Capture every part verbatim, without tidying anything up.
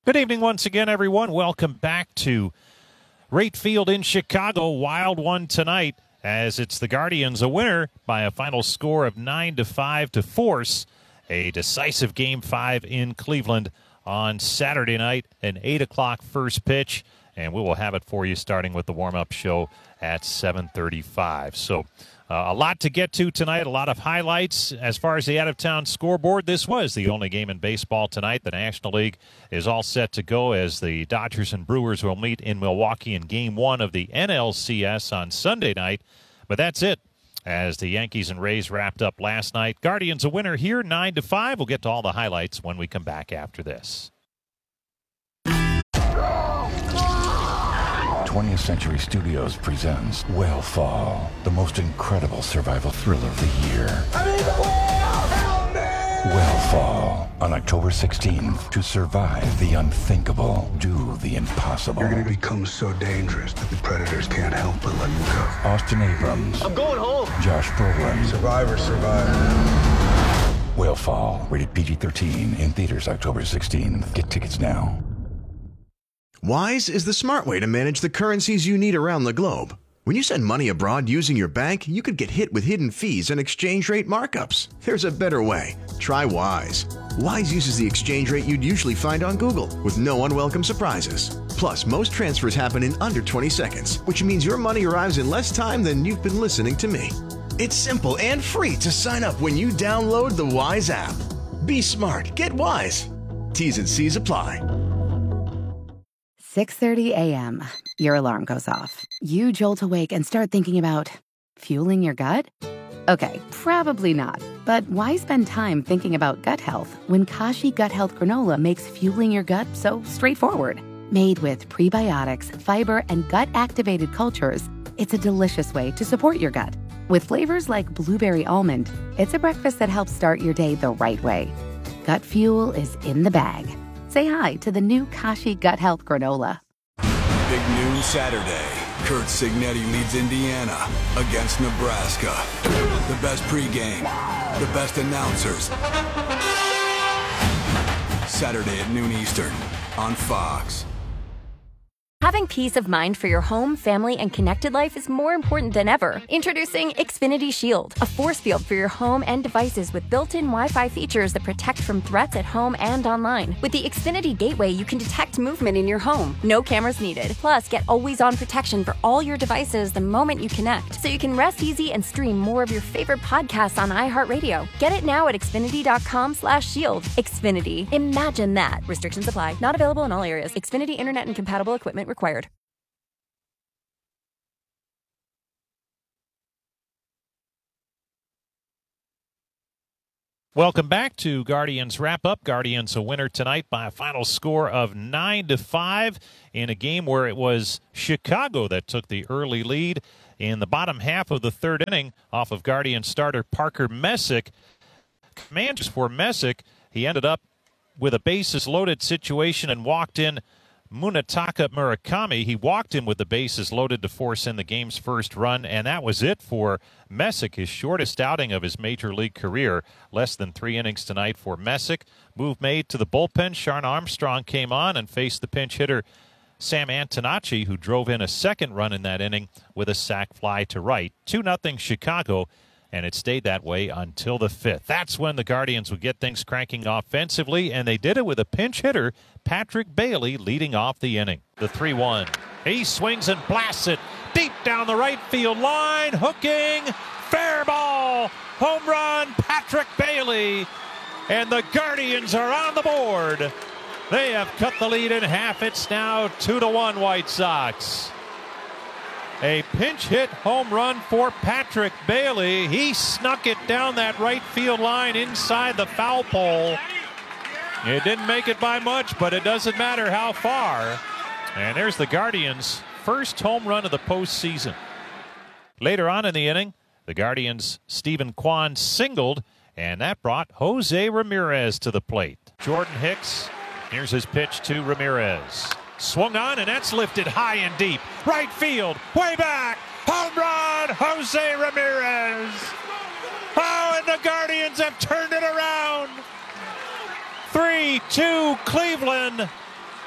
Good evening once again, everyone. Welcome back to Rate Field in Chicago. Wild one tonight as it's the Guardians a winner by a final score of nine to five to force a decisive Game five in Cleveland on Saturday night, an eight o'clock first pitch, and we will have it for you starting with the warm-up show at seven thirty-five. So uh, a lot to get to tonight, a lot of highlights. As far as the out-of-town scoreboard, this was the only game in baseball tonight. The National League is all set to go as the Dodgers and Brewers will meet in Milwaukee in Game one of the N L C S on Sunday night. But that's it, as the Yankees and Rays wrapped up last night. Guardians a winner here, nine to five. We'll get to all the highlights when we come back after this. twentieth Century Studios presents Whale the most incredible survival thriller of the year. I mean, the whale! Help me! Whale on October sixteenth. To survive the unthinkable, do the impossible. You're going to become so dangerous that the predators can't help but let you go. Austin Abrams. I'm going home. Josh Brolin. Survivor, survivor. Whale rated P G thirteen, in theaters October sixteenth. Get tickets now. Wise is the smart way to manage the currencies you need around the globe. When you send money abroad using your bank, you could get hit with hidden fees and exchange rate markups. There's a better way. Try Wise. Wise uses the exchange rate you'd usually find on Google, with no unwelcome surprises. Plus, most transfers happen in under twenty seconds, which means your money arrives in less time than you've been listening to me. It's simple and free to sign up when you download the Wise app. Be smart. Get Wise. T's and C's apply. six thirty a.m. Your alarm goes off. You jolt awake and start thinking about fueling your gut? Okay, probably not. But why spend time thinking about gut health when Kashi Gut Health Granola makes fueling your gut so straightforward? Made with prebiotics, fiber, and gut-activated cultures, it's a delicious way to support your gut. With flavors like blueberry almond, it's a breakfast that helps start your day the right way. Gut fuel is in the bag. Say hi to the new Kashi Gut Health Granola. Big noon Saturday. Kurt Signetti leads Indiana against Nebraska. The best pregame, the best announcers. Saturday at noon Eastern on Fox. Having peace of mind for your home, family, and connected life is more important than ever. Introducing Xfinity Shield, a force field for your home and devices with built-in Wi-Fi features that protect from threats at home and online. With the Xfinity Gateway, you can detect movement in your home. No cameras needed. Plus, get always-on protection for all your devices the moment you connect, so you can rest easy and stream more of your favorite podcasts on iHeartRadio. Get it now at Xfinity.com slash shield. Xfinity. Imagine that. Restrictions apply. Not available in all areas. Xfinity Internet and compatible equipment required. Welcome back to Guardians Wrap-Up. Guardians a winner tonight by a final score of nine to five in a game where it was Chicago that took the early lead in the bottom half of the third inning off of Guardian starter Parker Messick. Commanders for Messick, he ended up with a bases-loaded situation and walked in Munetaka Murakami. He walked in with the bases loaded to force in the game's first run, and that was it for Messick, his shortest outing of his major league career. Less than three innings tonight for Messick. Move made to the bullpen. Shawn Armstrong came on and faced the pinch hitter Sam Antonacci, who drove in a second run in that inning with a sac fly to right. two nothing Chicago, and it stayed that way until the fifth. That's when the Guardians would get things cranking offensively, and they did it with a pinch hitter, Patrick Bailey, leading off the inning. The three one. He swings and blasts it deep down the right field line. Hooking. Fair ball. Home run, Patrick Bailey. And the Guardians are on the board. They have cut the lead in half. It's now two to one White Sox. A pinch hit home run for Patrick Bailey. He snuck it down that right field line inside the foul pole. It didn't make it by much, but it doesn't matter how far. And there's the Guardians' first home run of the postseason. Later on in the inning, the Guardians' Stephen Kwan singled, and that brought Jose Ramirez to the plate. Jordan Hicks, here's his pitch to Ramirez. Swung on, and that's lifted high and deep. Right field, way back. Home run, Jose Ramirez. Oh, and the Guardians have turned it around. three two Cleveland.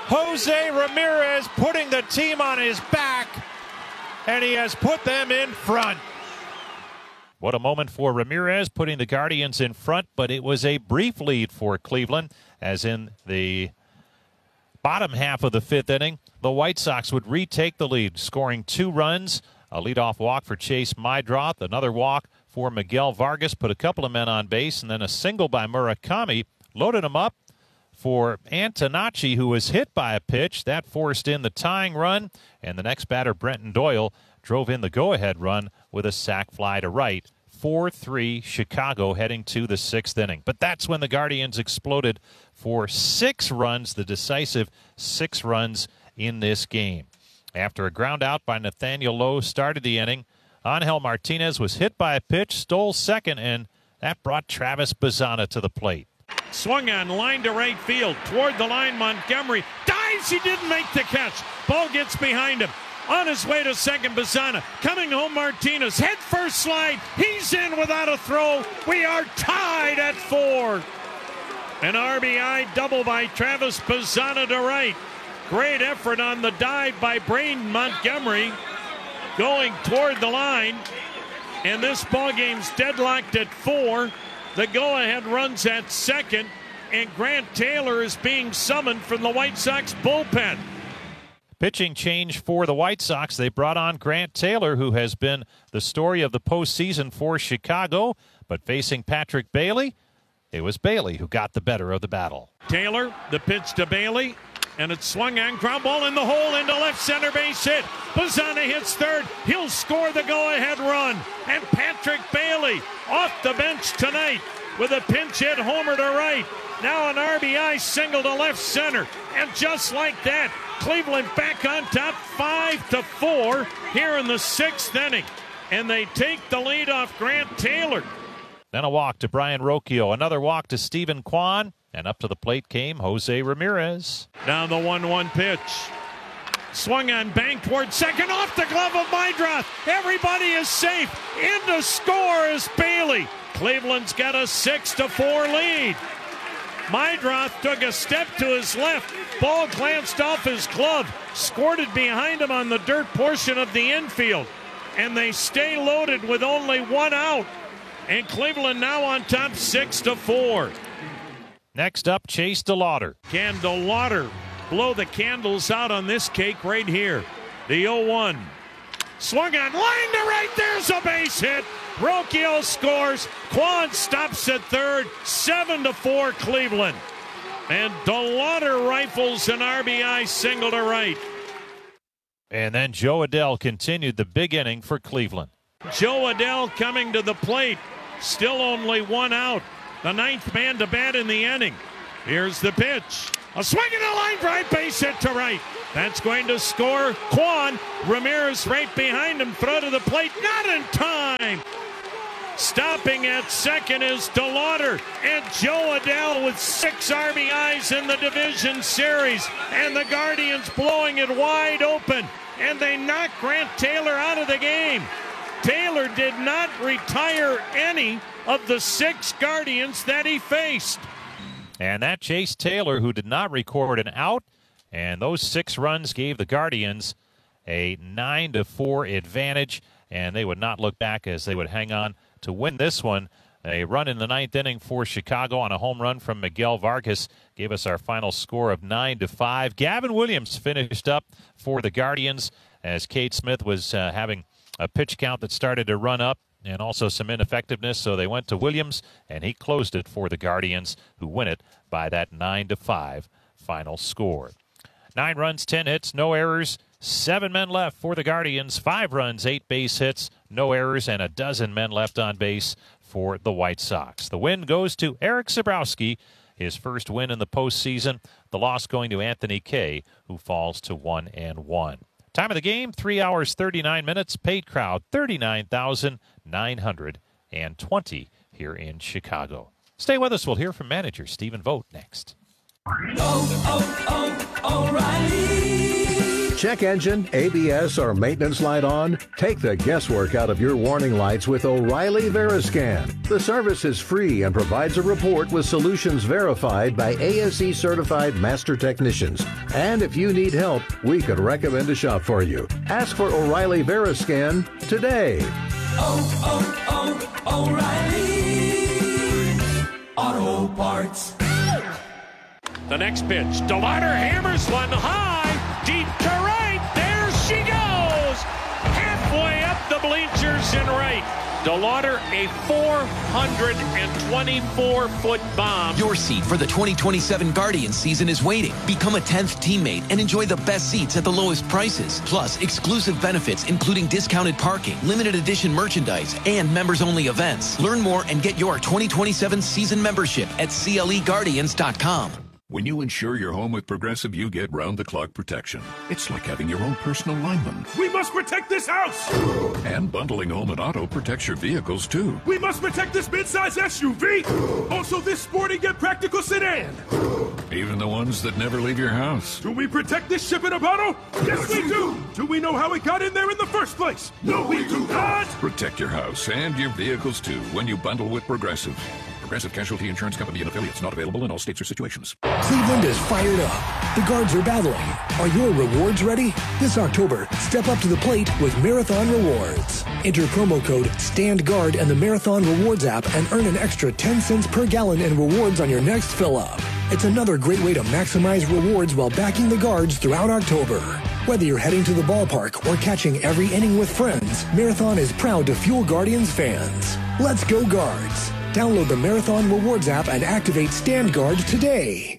Jose Ramirez putting the team on his back, and he has put them in front. What a moment for Ramirez, putting the Guardians in front, but it was a brief lead for Cleveland, as in the bottom half of the fifth inning, the White Sox would retake the lead, scoring two runs, a leadoff walk for Chase Meidroth, another walk for Miguel Vargas, put a couple of men on base, and then a single by Murakami, loaded him up for Antonacci, who was hit by a pitch. That forced in the tying run, and the next batter, Brenton Doyle, drove in the go-ahead run with a sac fly to right. four three Chicago heading to the sixth inning. But that's when the Guardians exploded for six runs, the decisive six runs in this game. After a ground out by Nathaniel Lowe started the inning, Angel Martinez was hit by a pitch, stole second, and that brought Travis Bazzana to the plate. Swung on, line to right field. Toward the line, Montgomery dives. He didn't make the catch. Ball gets behind him. On his way to second, Bazzana. Coming home, Martinez. Head first slide. He's in without a throw. We are tied at four. An R B I double by Travis Bazzana to right. Great effort on the dive by Braden Montgomery. Going toward the line. And this ballgame's deadlocked at four. The go-ahead runs at second, and Grant Taylor is being summoned from the White Sox bullpen. Pitching change for the White Sox. They brought on Grant Taylor, who has been the story of the postseason for Chicago, but facing Patrick Bailey, it was Bailey who got the better of the battle. Taylor, the pitch to Bailey, and it's swung on, ground ball in the hole into left center base hit. Bazzana hits third. He'll score the go-ahead run. And Patrick Bailey off the bench tonight with a pinch hit homer to right. Now an R B I single to left center. And just like that, Cleveland back on top five to four here in the sixth inning. And they take the lead off Grant Taylor. Then a walk to Brian Rocchio. Another walk to Stephen Kwan. And up to the plate came Jose Ramirez. Down the one one pitch. Swung on, bank toward second, off the glove of Meidroth. Everybody is safe. In to score is Bailey. Cleveland's got a six to four lead. Meidroth took a step to his left. Ball glanced off his glove. Squirted behind him on the dirt portion of the infield. And they stay loaded with only one out. And Cleveland now on top six to four. Next up, Chase DeLauter. Can DeLauter blow the candles out on this cake right here? The oh one. Swung on, line to right, there's a base hit. Rocchio scores. Kwan stops at third. seven to four Cleveland. And DeLauter rifles an R B I single to right. And then Joe Adell continued the big inning for Cleveland. Joe Adell coming to the plate. Still only one out. The ninth man to bat in the inning. Here's the pitch. A swing and a line drive, base hit to right. That's going to score Kwan. Ramirez right behind him. Throw to the plate. Not in time. Stopping at second is DeLauter. And Joe Adell with six R B Is in the division series. And the Guardians blowing it wide open. And they knock Grant Taylor out of the game. Taylor did not retire any of the six Guardians that he faced. And that Chase Taylor, who did not record an out, and those six runs gave the Guardians a nine to four advantage, and they would not look back as they would hang on to win this one. A run in the ninth inning for Chicago on a home run from Miguel Vargas gave us our final score of nine to five. Gavin Williams finished up for the Guardians as Cade Smith was uh, having a pitch count that started to run up and also some ineffectiveness, so they went to Williams, and he closed it for the Guardians, who win it by that nine to five final score. Nine runs, ten hits, no errors, seven men left for the Guardians, five runs, eight base hits, no errors, and a dozen men left on base for the White Sox. The win goes to Eric Zabrowski, his first win in the postseason. The loss going to Anthony Kay, who falls to one and one. Time of the game, three hours, thirty-nine minutes. Paid crowd, thirty-nine thousand nine hundred twenty here in Chicago. Stay with us. We'll hear from manager Stephen Vogt next. Oh, oh, oh, O'Reilly. Check engine, A B S, or maintenance light on? Take the guesswork out of your warning lights with O'Reilly Veriscan. The service is free and provides a report with solutions verified by A S E certified master technicians. And if you need help, we could recommend a shop for you. Ask for O'Reilly Veriscan today. Oh, oh, oh, O'Reilly Auto Parts. The next pitch, DeLauder hammers one high, deep to right. There she goes, halfway up the bleachers and right. DeLauder, a four hundred twenty-four foot bomb. Your seat for the twenty twenty-seven Guardians season is waiting. Become a tenth teammate and enjoy the best seats at the lowest prices. Plus, exclusive benefits including discounted parking, limited edition merchandise, and members-only events. Learn more and get your twenty twenty-seven season membership at C L E Guardians dot com. When you insure your home with Progressive, you get round-the-clock protection. It's like having your own personal lineman. We must protect this house! And bundling home and auto protects your vehicles, too. We must protect this midsize S U V! Also this sporty yet practical sedan! Even the ones that never leave your house. Do we protect this ship in a bottle? Yes, we do! Do we know how it got in there in the first place? No, we do not! Protect your house and your vehicles, too, when you bundle with Progressive. Progressive Casualty Insurance Company and affiliates, not available in all states or situations. Cleveland is fired up. The Guards are battling. Are your rewards ready? This October, step up to the plate with Marathon Rewards. Enter promo code STANDGUARD in the Marathon Rewards app and earn an extra ten cents per gallon in rewards on your next fill-up. It's another great way to maximize rewards while backing the Guards throughout October. Whether you're heading to the ballpark or catching every inning with friends, Marathon is proud to fuel Guardians fans. Let's go Guards! Download the Marathon Rewards app and activate Stand Guard today.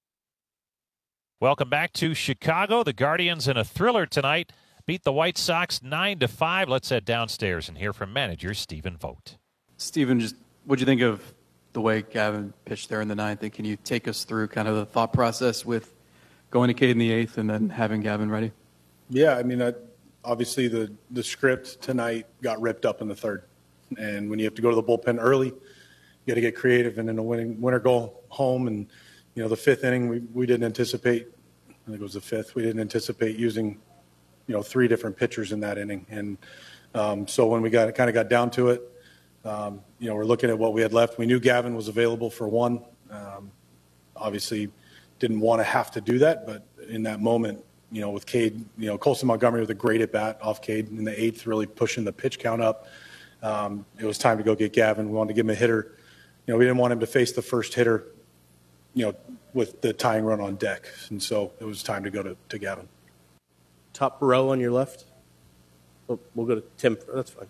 Welcome back to Chicago. The Guardians in a thriller tonight beat the White Sox nine to five. Let's head downstairs and hear from manager Stephen Vogt. Stephen, just what'd you think of the way Gavin pitched there in the ninth? And can you take us through kind of the thought process with going to Cade in the eighth and then having Gavin ready? Yeah, I mean, uh, obviously the, the script tonight got ripped up in the third. And when you have to go to the bullpen early, you got to get creative, and then a winning winner go home. And you know, the fifth inning, we, we didn't anticipate. I think it was the fifth. We didn't anticipate using, you know, three different pitchers in that inning. And um, so when we got kind of got down to it, um, you know, we're looking at what we had left. We knew Gavin was available for one. Um, obviously, didn't want to have to do that, but in that moment, you know, with Cade, you know, Colson Montgomery with a great at bat off Cade in the eighth, really pushing the pitch count up. Um, it was time to go get Gavin. We wanted to give him a hitter. You know, we didn't want him to face the first hitter, you know, with the tying run on deck. And so it was time to go to, to Gavin. Top row on your left. We'll, we'll go to Tim. That's fine.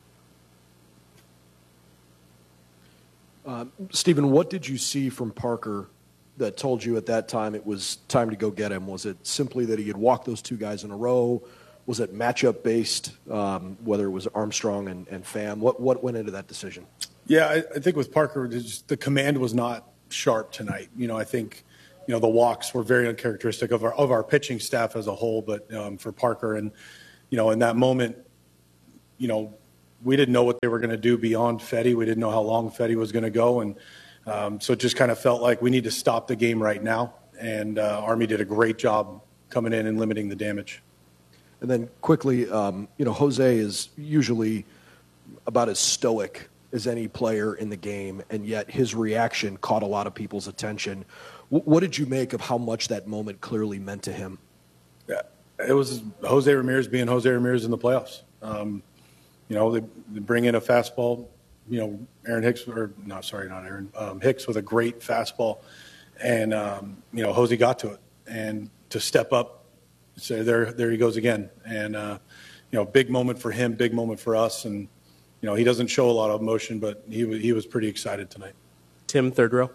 Uh, Stephen, what did you see from Parker that told you at that time it was time to go get him? Was it simply that he had walked those two guys in a row? Was it matchup based, um, whether it was Armstrong and, and Pham? What, what went into that decision? Yeah, I, I think with Parker, just the command was not sharp tonight. You know, I think, you know, the walks were very uncharacteristic of our of our pitching staff as a whole, but um, for Parker, and you know, in that moment, you know, we didn't know what they were going to do beyond Fedde. We didn't know how long Fedde was going to go, and um, so it just kind of felt like we need to stop the game right now. And uh, Army did a great job coming in and limiting the damage. And then quickly, um, you know, Jose is usually about as stoic as any player in the game, and yet his reaction caught a lot of people's attention. W- what did you make of how much that moment clearly meant to him? Yeah, it was Jose Ramirez being Jose Ramirez in the playoffs. Um, you know, they, they bring in a fastball, you know, Aaron Hicks, or no, sorry, not Aaron, um, Hicks with a great fastball. And, um, you know, Jose got to it. And to step up, say, there, there he goes again. And, uh, you know, big moment for him, big moment for us. And, you know, he doesn't show a lot of emotion, but he was, he was pretty excited tonight. Tim, third row.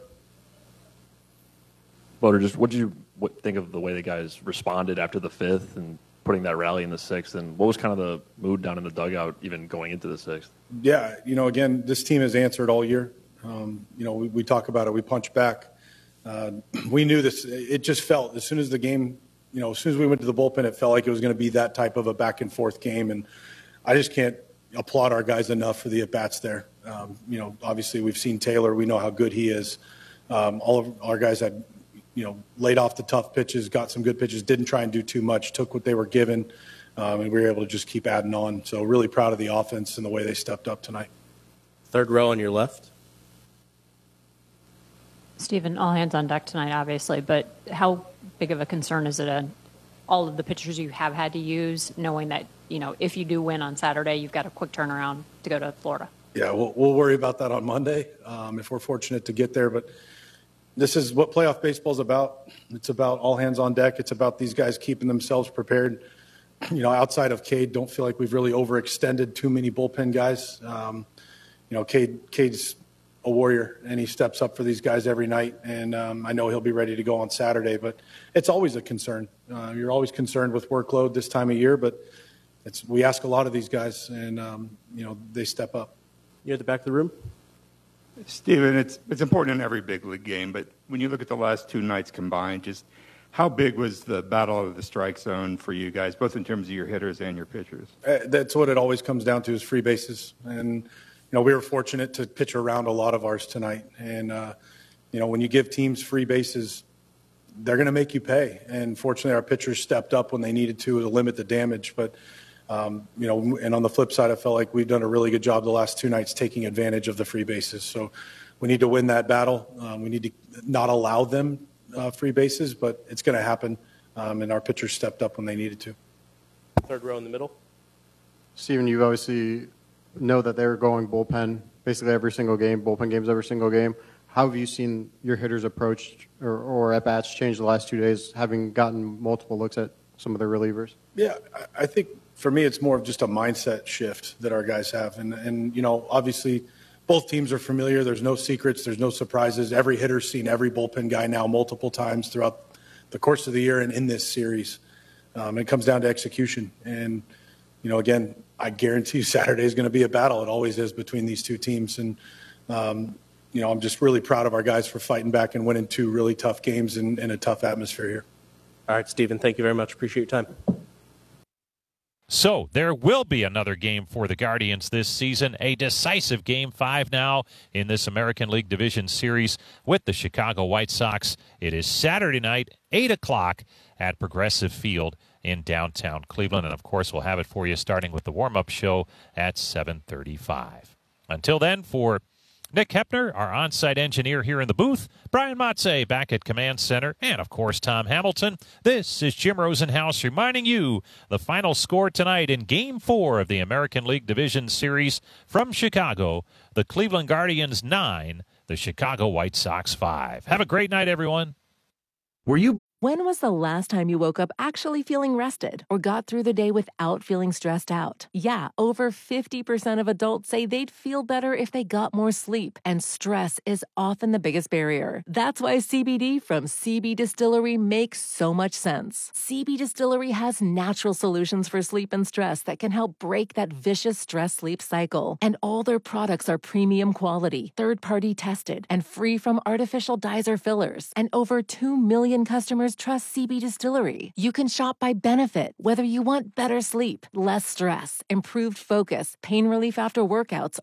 Boder, just what did you what, think of the way the guys responded after the fifth and putting that rally in the sixth? And what was kind of the mood down in the dugout even going into the sixth? Yeah, you know, again, this team has answered all year. Um, you know, we, we talk about it. We punch back. Uh, we knew this. It just felt as soon as the game, you know, as soon as we went to the bullpen, it felt like it was going to be that type of a back and forth game. And I just can't applaud our guys enough for the at-bats there. Um, you know, obviously we've seen Taylor. We know how good he is. Um, all of our guys had you know, laid off the tough pitches, got some good pitches, didn't try and do too much, took what they were given, um, and we were able to just keep adding on. So really proud of the offense and the way they stepped up tonight. Third row on your left. Stephen, all hands on deck tonight, obviously, but how big of a concern is it a, all of the pitchers you have had to use, knowing that, you know, if you do win on Saturday, you've got a quick turnaround to go to Florida? Yeah, we'll, we'll worry about that on Monday um, if we're fortunate to get there. But this is what playoff baseball is about. It's about all hands on deck. It's about these guys keeping themselves prepared. You know, outside of Cade, don't feel like we've really overextended too many bullpen guys. Um, you know, Cade, Cade's a warrior, and he steps up for these guys every night. And um, I know he'll be ready to go on Saturday. But it's always a concern. Uh, you're always concerned with workload this time of year. But it's we ask a lot of these guys, and, um, you know, they step up. You at the back of the room? Stephen, it's it's important in every big league game, but when you look at the last two nights combined, just how big was the battle of the strike zone for you guys, both in terms of your hitters and your pitchers? Uh, that's what it always comes down to is free bases. And, you know, we were fortunate to pitch around a lot of ours tonight. And, uh, you know, when you give teams free bases, they're going to make you pay. And fortunately, our pitchers stepped up when they needed to to limit the damage. But Um, you know, and on the flip side, I felt like we've done a really good job the last two nights taking advantage of the free bases. So we need to win that battle. Um, we need to not allow them uh, free bases, but it's going to happen. Um, and our pitchers stepped up when they needed to. Third row in the middle. Stephen, you obviously know that they're going bullpen basically every single game, bullpen games every single game. How have you seen your hitters approach or, or at-bats change the last two days, having gotten multiple looks at some of their relievers? Yeah, I think for me it's more of just a mindset shift that our guys have. And, and you know, obviously both teams are familiar. There's no secrets. There's no surprises. Every hitter's seen every bullpen guy now multiple times throughout the course of the year and in this series. Um, it comes down to execution. And, you know, again, I guarantee you Saturday is going to be a battle. It always is between these two teams. And, um, you know, I'm just really proud of our guys for fighting back and winning two really tough games in, in a tough atmosphere here. All right, Stephen, thank you very much. Appreciate your time. So there will be another game for the Guardians this season, a decisive game five now in this American League Division Series with the Chicago White Sox. It is Saturday night, eight o'clock at Progressive Field in downtown Cleveland. And, of course, we'll have it for you starting with the warm-up show at seven thirty-five. Until then, for Nick Hepner, our on-site engineer here in the booth, Brian Matze back at Command Center, and, of course, Tom Hamilton. This is Jim Rosenhaus reminding you the final score tonight in Game four of the American League Division Series from Chicago, the Cleveland Guardians nine, the Chicago White Sox five. Have a great night, everyone. Were you... When was the last time you woke up actually feeling rested or got through the day without feeling stressed out? Yeah, over fifty percent of adults say they'd feel better if they got more sleep, and stress is often the biggest barrier. That's why C B D from C B Distillery makes so much sense. C B Distillery has natural solutions for sleep and stress that can help break that vicious stress-sleep cycle. And all their products are premium quality, third-party tested, and free from artificial dyes or fillers. And over two million customers trust C B Distillery. You can shop by benefit, whether you want better sleep, less stress, improved focus, pain relief after workouts,